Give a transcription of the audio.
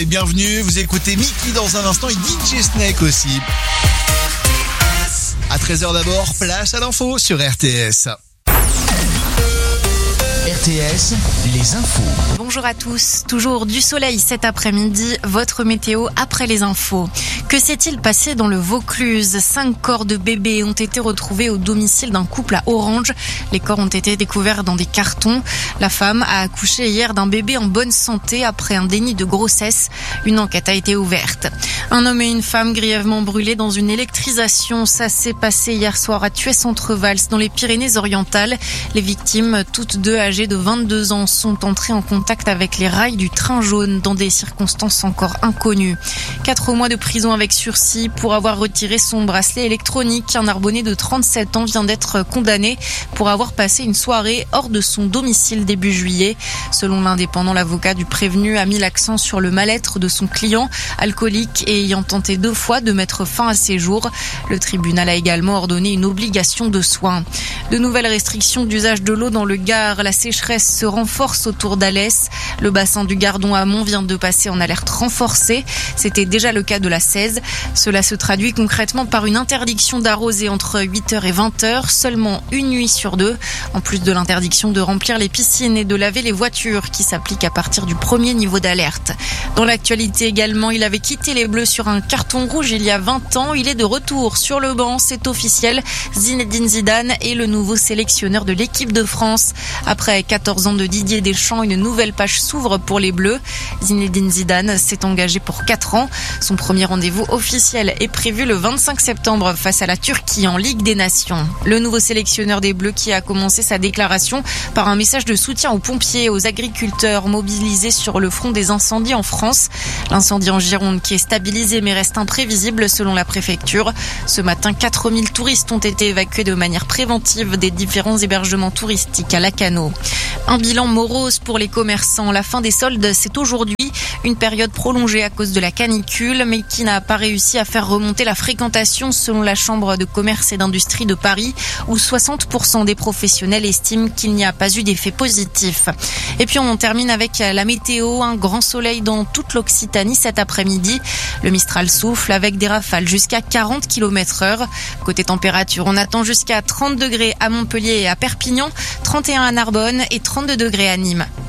Et bienvenue, vous écoutez Mickey dans un instant et DJ Snake aussi. À 13h d'abord, place à l'info sur RTS. RTS, les infos. Bonjour à tous. Toujours du soleil cet après-midi. Votre météo après les infos. Que s'est-il passé dans le Vaucluse ? 5 corps de bébés ont été retrouvés au domicile d'un couple à Orange. Les corps ont été découverts dans des cartons. La femme a accouché hier d'un bébé en bonne santé après un déni de grossesse. Une enquête a été ouverte. Un homme et une femme grièvement brûlés dans une électrisation. Ça s'est passé hier soir à Thuès-Centre-Vals dans les Pyrénées-Orientales. Les victimes, toutes deux âgées de 22 ans, sont entrées en contact avec les rails du train jaune dans des circonstances encore inconnues. 4 mois de prison avec sursis pour avoir retiré son bracelet électronique. Un Narbonnais de 37 ans vient d'être condamné pour avoir passé une soirée hors de son domicile début juillet. Selon l'Indépendant, l'avocat du prévenu a mis l'accent sur le mal-être de son client, alcoolique et ayant tenté 2 fois de mettre fin à ses jours. Le tribunal a également ordonné une obligation de soins. De nouvelles restrictions d'usage de l'eau dans le Gard. La sécheresse se renforce autour d'Alès. Le bassin du Gardon amont vient de passer en alerte renforcée. C'était déjà le cas de la 16. Cela se traduit concrètement par une interdiction d'arroser entre 8h et 20h, seulement une nuit sur 2. En plus de l'interdiction de remplir les piscines et de laver les voitures qui s'applique à partir du premier niveau d'alerte. Dans l'actualité également, il avait quitté les Bleus sur un carton rouge il y a 20 ans. Il est de retour sur le banc, c'est officiel. Zinedine Zidane est le nouveau sélectionneur de l'équipe de France. Après 14 ans de Didier Deschamps, une nouvelle page s'ouvre pour les Bleus. Zinedine Zidane s'est engagé pour 4 ans. Son premier rendez-vous officiel est prévu le 25 septembre face à la Turquie en Ligue des Nations. Le nouveau sélectionneur des Bleus qui a commencé sa déclaration par un message de soutien aux pompiers et aux agriculteurs mobilisés sur le front des incendies en France. L'incendie en Gironde qui est stabilisé mais reste imprévisible selon la préfecture. Ce matin, 4000 touristes ont été évacués de manière préventive des différents hébergements touristiques à Lacanau. Un bilan morose pour les commerçants. La fin des soldes, c'est aujourd'hui, une période prolongée à cause de la canicule, mais qui n'a pas réussi à faire remonter la fréquentation selon la Chambre de commerce et d'industrie de Paris, où 60% des professionnels estiment qu'il n'y a pas eu d'effet positif. Et puis on termine avec la météo, un grand soleil dans toute l'Occitanie cet après-midi. Le Mistral souffle avec des rafales jusqu'à 40 km/h. Côté température, on attend jusqu'à 30 degrés à Montpellier et à Perpignan, 31 à Narbonne et 32 degrés à Nîmes.